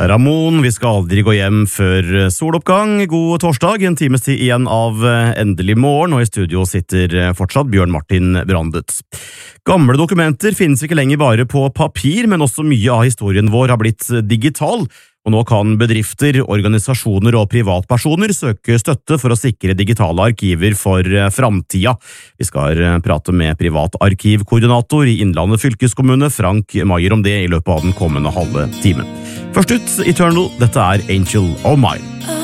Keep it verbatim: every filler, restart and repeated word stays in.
Ramon, vi skal aldri gå hjem før soloppgang. God torsdag, en times tid igjen av endelig morgen, og i studio sitter fortsatt Bjørn Martin Brandet. Gamle dokumenter finnes ikke lenger bare på papir, men også mye av historien vår har blitt digital. Og nå kan bedrifter, organisasjoner og privatpersoner søke støtte for å sikre digitale arkiver for framtida. Vi skal prate med privatarkivkoordinator i Innlandet fylkeskommune, Frank Maier, om det i løpet av den kommende halve timen. Først ut, Eternal, dette er Angel of Mine.